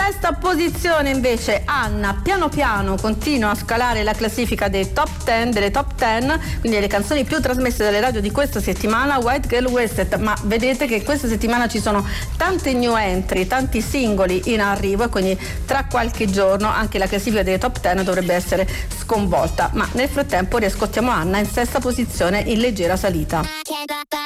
sesta posizione invece Anna piano piano continua a scalare la classifica delle top 10, quindi le canzoni più trasmesse dalle radio di questa settimana. White Girl Wasted, ma vedete che questa settimana ci sono tante new entry, tanti singoli in arrivo, e quindi tra qualche giorno anche la classifica delle top 10 dovrebbe essere sconvolta, ma nel frattempo riascoltiamo Anna in sesta posizione in leggera salita.